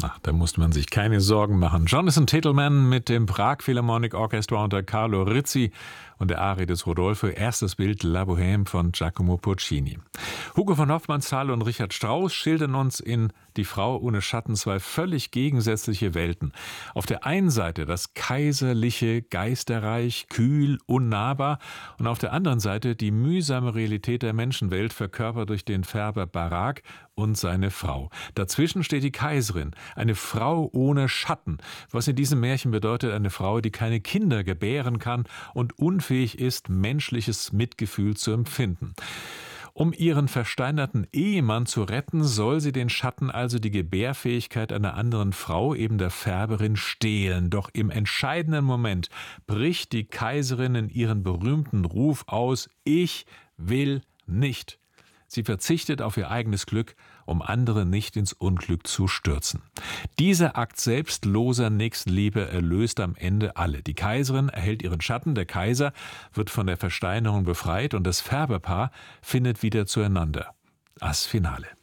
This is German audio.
Ach, da musste man sich keine Sorgen machen. Jonathan Titelman mit dem Prag Philharmonic Orchestra unter Carlo Rizzi und der Arie des Rodolfo. Erstes Bild La Bohème von Giacomo Puccini. Hugo von Hofmannsthal und Richard Strauss schildern uns in Die Frau ohne Schatten zwei völlig gegensätzliche Welten. Auf der einen Seite das kaiserliche Geisterreich, kühl, unnahbar, und auf der anderen Seite die mühsame Realität der Menschenwelt, verkörpert durch den Färber Barak und seine Frau. Dazwischen steht die Kaiserin, eine Frau ohne Schatten, was in diesem Märchen bedeutet, eine Frau, die keine Kinder gebären kann und unfähig ist, menschliches Mitgefühl zu empfinden. Um ihren versteinerten Ehemann zu retten, soll sie den Schatten, also die Gebärfähigkeit einer anderen Frau, eben der Färberin, stehlen. Doch im entscheidenden Moment bricht die Kaiserin in ihren berühmten Ruf aus: Ich will nicht. Sie verzichtet auf ihr eigenes Glück, um andere nicht ins Unglück zu stürzen. Dieser Akt selbstloser Nächstenliebe erlöst am Ende alle. Die Kaiserin erhält ihren Schatten, der Kaiser wird von der Versteinerung befreit und das Färberpaar findet wieder zueinander. Das Finale.